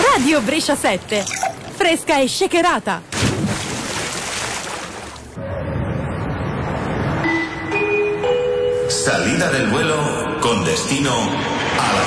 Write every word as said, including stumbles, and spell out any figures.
Radio Brescia sette, fresca e shakerata. Salida del vuelo con destino a la